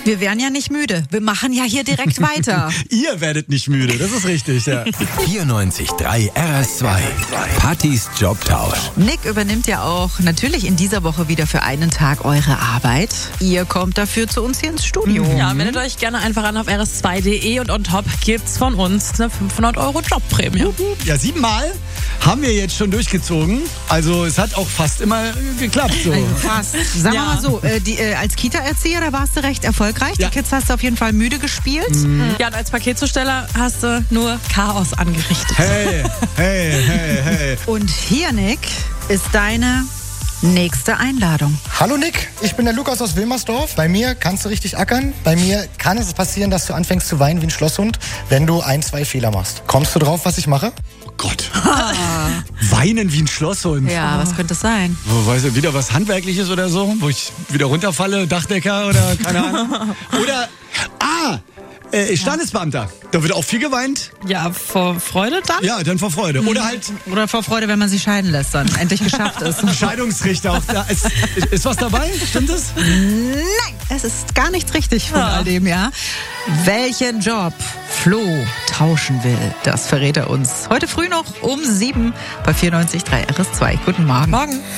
Wir werden ja nicht müde. Wir machen ja hier direkt weiter. Ihr werdet nicht müde, das ist richtig, ja. 94.3 RS2. Pattys Jobtausch. Nick übernimmt ja auch natürlich in dieser Woche wieder für einen Tag eure Arbeit. Ihr kommt dafür zu uns hier ins Studio. Ja, meldet euch gerne einfach an auf rs2.de und on top gibt's von uns eine 500 € Jobprämie. Ja, 7 Mal haben wir jetzt schon durchgezogen. Also es hat auch fast immer geklappt. So. Also fast. Sagen wir Ja. mal so, als Kita-Erzieher, da warst du recht erfolgreich. Ja. Die Kids hast du auf jeden Fall müde gespielt. Ja, und als Paketzusteller hast du nur Chaos angerichtet. Hey. Und hier, Nick, ist deine nächste Einladung. Hallo Nick, ich bin der Lukas aus Wilmersdorf. Bei mir kannst du richtig ackern. Bei mir kann es passieren, dass du anfängst zu weinen wie ein Schlosshund, wenn du 1, 2 Fehler machst. Kommst du drauf, was ich mache? Oh Gott. Weinen wie ein Schlosshund. Ja, was könnte es sein? Weißt du, wieder was Handwerkliches oder so, wo ich wieder runterfalle, Dachdecker oder keine Ahnung. Oder, Standesbeamter. Da wird auch viel geweint. Ja, vor Freude dann? Ja, dann vor Freude. Oder halt Oder vor Freude, wenn man sie scheiden lässt, dann endlich geschafft ist. Scheidungsrichter. Auch da. Ist was dabei? Stimmt es? Nein, es ist gar nichts richtig von all dem, ja. Welchen Job Flo tauschen will, das verrät er uns heute früh noch um 7 bei 94.3 RS2. Guten Morgen. Morgen.